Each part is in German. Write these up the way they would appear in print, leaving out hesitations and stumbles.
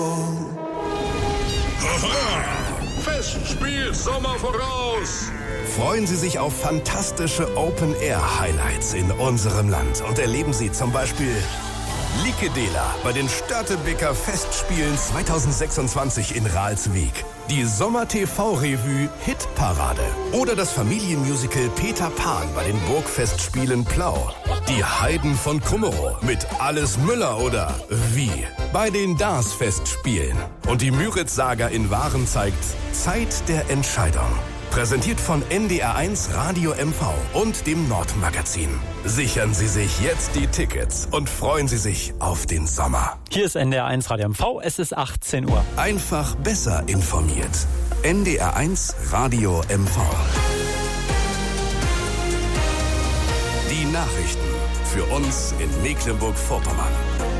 Festspiel Sommer voraus! Freuen Sie sich auf fantastische Open-Air-Highlights in unserem Land und erleben Sie zum Beispiel Likedela bei den Störtebeker Festspielen 2026 in Ralswiek, die Sommer-TV-Revue Hitparade oder das Familienmusical Peter Pan bei den Burgfestspielen Plau, die Heiden von Kummerow mit Alles Müller oder Wie bei den Dars-Festspielen und die Müritz-Saga in Waren zeigt Zeit der Entscheidung. Präsentiert von NDR1 Radio MV und dem Nordmagazin. Sichern Sie sich jetzt die Tickets und freuen Sie sich auf den Sommer. Hier ist NDR1 Radio MV, es ist 18 Uhr. Einfach besser informiert. NDR1 Radio MV. Die Nachrichten für uns in Mecklenburg-Vorpommern.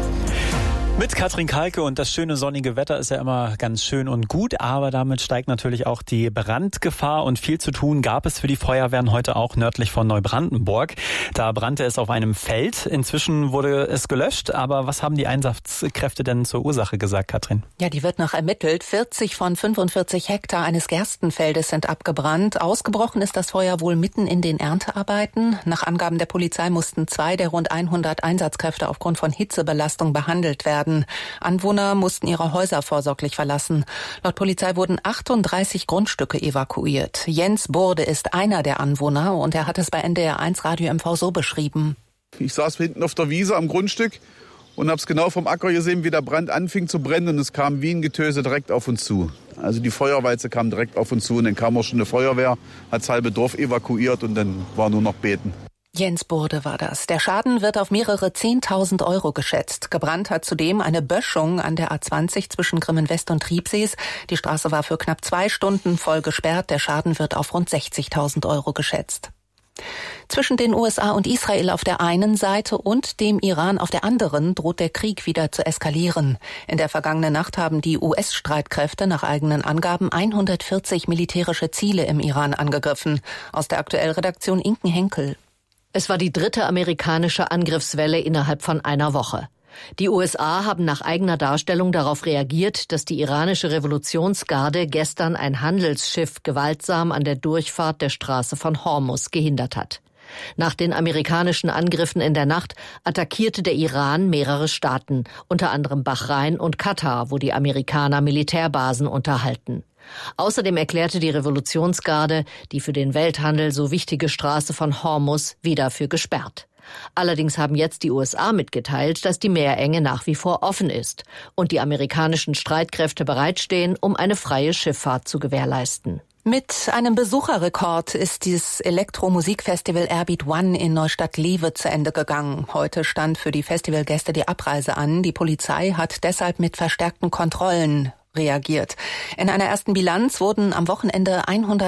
Mit Katrin Kalke, und das schöne sonnige Wetter ist ja immer ganz schön und gut, aber damit steigt natürlich auch die Brandgefahr und viel zu tun gab es für die Feuerwehren heute auch nördlich von Neubrandenburg. Da brannte es auf einem Feld. Inzwischen wurde es gelöscht, aber was haben die Einsatzkräfte denn zur Ursache gesagt, Katrin? Ja, die wird noch ermittelt. 40 von 45 Hektar eines Gerstenfeldes sind abgebrannt. Ausgebrochen ist das Feuer wohl mitten in den Erntearbeiten. Nach Angaben der Polizei mussten 2 der rund 100 Einsatzkräfte aufgrund von Hitzebelastung behandelt werden. Anwohner mussten ihre Häuser vorsorglich verlassen. Laut Polizei wurden 38 Grundstücke evakuiert. Jens Burde ist einer der Anwohner und er hat es bei NDR1 Radio MV so beschrieben. Ich saß hinten auf der Wiese am Grundstück und habe es genau vom Acker gesehen, wie der Brand anfing zu brennen, und es kam wie ein Getöse direkt auf uns zu. Also die Feuerwalze kam direkt auf uns zu und dann kam auch schon eine Feuerwehr, hat das halbe Dorf evakuiert und dann war nur noch beten. Jens Burde war das. Der Schaden wird auf mehrere 10.000 Euro geschätzt. Gebrannt hat zudem eine Böschung an der A20 zwischen Grimmen-West und Triebsees. Die Straße war für knapp 2 Stunden voll gesperrt. Der Schaden wird auf rund 60.000 Euro geschätzt. Zwischen den USA und Israel auf der einen Seite und dem Iran auf der anderen droht der Krieg wieder zu eskalieren. In der vergangenen Nacht haben die US-Streitkräfte nach eigenen Angaben 140 militärische Ziele im Iran angegriffen. Aus der Aktuell-Redaktion Inken Henkel. Es war die 3. amerikanische Angriffswelle innerhalb von einer Woche. Die USA haben nach eigener Darstellung darauf reagiert, dass die iranische Revolutionsgarde gestern ein Handelsschiff gewaltsam an der Durchfahrt der Straße von Hormuz gehindert hat. Nach den amerikanischen Angriffen in der Nacht attackierte der Iran mehrere Staaten, unter anderem Bahrain und Katar, wo die Amerikaner Militärbasen unterhalten. Außerdem erklärte die Revolutionsgarde die für den Welthandel so wichtige Straße von Hormuz wieder für gesperrt. Allerdings haben jetzt die USA mitgeteilt, dass die Meerenge nach wie vor offen ist und die amerikanischen Streitkräfte bereitstehen, um eine freie Schifffahrt zu gewährleisten. Mit einem Besucherrekord ist dieses Elektromusikfestival Airbeat One in Neustadt-Lewe zu Ende gegangen. Heute stand für die Festivalgäste die Abreise an. Die Polizei hat deshalb mit verstärkten Kontrollen reagiert. In einer ersten Bilanz wurden am Wochenende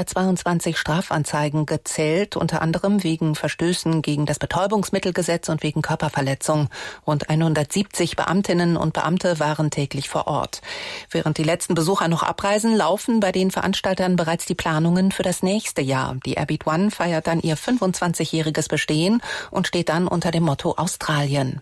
122 Strafanzeigen gezählt, unter anderem wegen Verstößen gegen das Betäubungsmittelgesetz und wegen Körperverletzung. Rund 170 Beamtinnen und Beamte waren täglich vor Ort. Während die letzten Besucher noch abreisen, laufen bei den Veranstaltern bereits die Planungen für das nächste Jahr. Die Airbeat One feiert dann ihr 25-jähriges Bestehen und steht dann unter dem Motto Australien.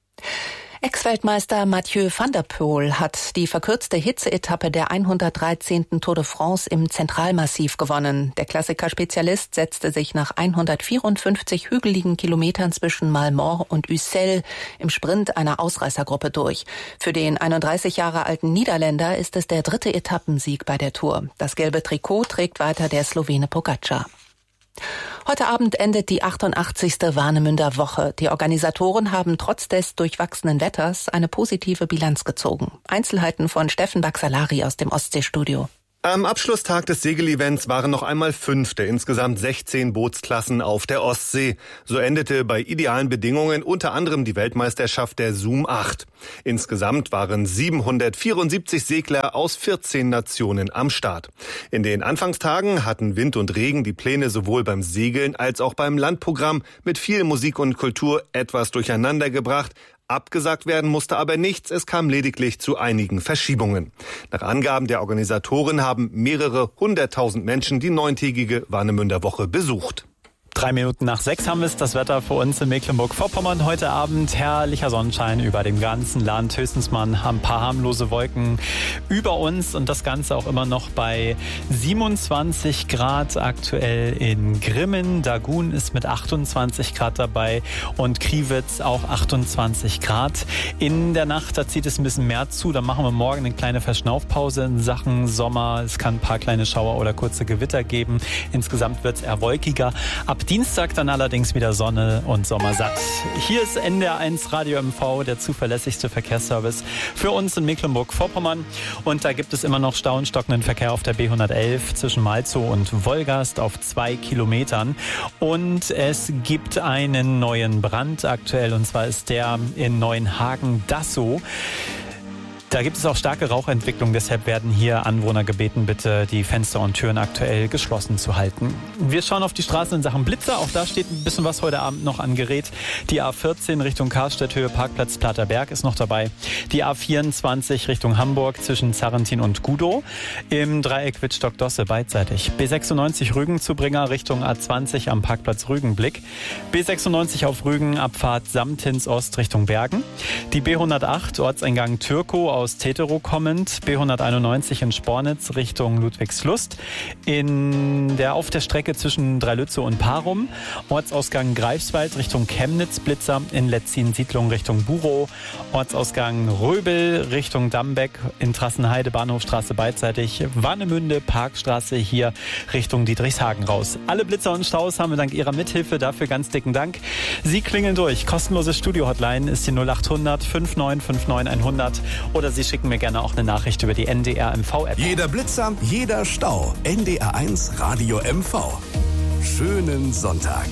Ex-Weltmeister Mathieu van der Poel hat die verkürzte Hitzeetappe der 113. Tour de France im Zentralmassiv gewonnen. Der Klassiker-Spezialist setzte sich nach 154 hügeligen Kilometern zwischen Malmort und Ussel im Sprint einer Ausreißergruppe durch. Für den 31 Jahre alten Niederländer ist es der 3. Etappensieg bei der Tour. Das gelbe Trikot trägt weiter der Slowene Pogačar. Heute Abend endet die 88. Warnemünder Woche. Die Organisatoren haben trotz des durchwachsenen Wetters eine positive Bilanz gezogen. Einzelheiten von Steffen Baxalari aus dem Ostseestudio. Am Abschlusstag des Segelevents waren noch einmal 5 der insgesamt 16 Bootsklassen auf der Ostsee. So endete bei idealen Bedingungen unter anderem die Weltmeisterschaft der Zoom 8. Insgesamt waren 774 Segler aus 14 Nationen am Start. In den Anfangstagen hatten Wind und Regen die Pläne sowohl beim Segeln als auch beim Landprogramm mit viel Musik und Kultur etwas durcheinander gebracht. Abgesagt werden musste aber nichts, es kam lediglich zu einigen Verschiebungen. Nach Angaben der Organisatoren haben mehrere 100.000 Menschen die 9-tägige Warnemünder Woche besucht. 5:03 haben wir es. Das Wetter für uns in Mecklenburg-Vorpommern heute Abend. Herrlicher Sonnenschein über dem ganzen Land. Höchstens mal ein paar harmlose Wolken über uns. Und das Ganze auch immer noch bei 27 Grad aktuell in Grimmen. Dagun ist mit 28 Grad dabei und Kriwitz auch 28 Grad. In der Nacht, da zieht es ein bisschen mehr zu. Da machen wir morgen eine kleine Verschnaufpause in Sachen Sommer. Es kann ein paar kleine Schauer oder kurze Gewitter geben. Insgesamt wird es eher wolkiger. Ab Dienstag dann allerdings wieder Sonne und sommersatt. Hier ist NDR1 Radio MV, der zuverlässigste Verkehrsservice für uns in Mecklenburg-Vorpommern. Und da gibt es immer noch Stau und stockenden Verkehr auf der B111 zwischen Malzow und Wolgast auf 2 Kilometern. Und es gibt einen neuen Brand aktuell, und zwar ist der in Neuenhagen-Dassow. Da gibt es auch starke Rauchentwicklung, deshalb werden hier Anwohner gebeten, bitte die Fenster und Türen aktuell geschlossen zu halten. Wir schauen auf die Straßen in Sachen Blitzer. Auch da steht ein bisschen was heute Abend noch an Gerät. Die A14 Richtung Karstedt, Höhe Parkplatz Platerberg ist noch dabei. Die A24 Richtung Hamburg zwischen Zarrentin und Gudow. Im Dreieck Wittstock-Dosse beidseitig. B96 Rügen-Zubringer Richtung A20 am Parkplatz Rügenblick. B96 auf Rügen, Abfahrt Samtins Ost Richtung Bergen. Die B108 Ortseingang Türkow aus Teterow kommend, B191 in Spornitz Richtung Ludwigslust, auf der Strecke zwischen Dreilützow und Parum, Ortsausgang Greifswald Richtung Chemnitz Blitzer, in Letzin-Siedlung Richtung Burow, Ortsausgang Röbel Richtung Dambeck, in Trassenheide Bahnhofstraße beidseitig, Warnemünde Parkstraße hier Richtung Dietrichshagen raus. Alle Blitzer und Staus haben wir dank Ihrer Mithilfe, dafür ganz dicken Dank. Sie klingeln durch. Kostenlose Studio-Hotline ist die 0800 5959 100 oder Sie schicken mir gerne auch eine Nachricht über die NDR MV-App. Jeder Blitzer, jeder Stau. NDR1 Radio MV. Schönen Sonntag.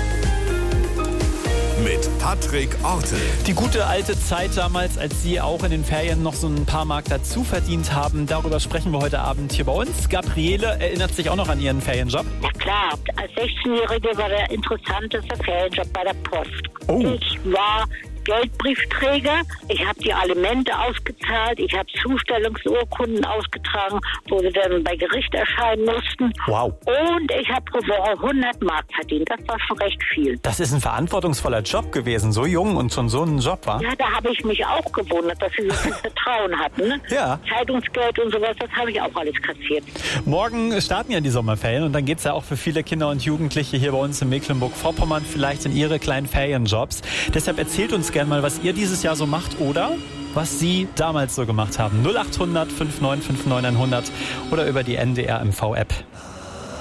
Mit Patrick Ortel. Die gute alte Zeit damals, als Sie auch in den Ferien noch so ein paar Mark dazu verdient haben, darüber sprechen wir heute Abend hier bei uns. Gabriele erinnert sich auch noch an ihren Ferienjob. Na klar, als 16-Jährige war der interessanteste Ferienjob bei der Post. Oh. Ich war Geldbriefträger, ich habe die Alimente ausgezahlt, ich habe Zustellungsurkunden ausgetragen, wo sie dann bei Gericht erscheinen mussten. Wow. Und ich habe pro Woche 100 Mark verdient. Das war schon recht viel. Das ist ein verantwortungsvoller Job gewesen, so jung und schon so ein Job, war? Ja, da habe ich mich auch gewundert, dass sie so viel Vertrauen hatten. Ne? Ja. Zeitungsgeld und sowas, das habe ich auch alles kassiert. Morgen starten ja die Sommerferien und dann geht's ja auch für viele Kinder und Jugendliche hier bei uns in Mecklenburg-Vorpommern vielleicht in ihre kleinen Ferienjobs. Deshalb erzählt uns gerne mal, was ihr dieses Jahr so macht oder was Sie damals so gemacht haben. 0800 5959 100 oder über die NDR MV-App.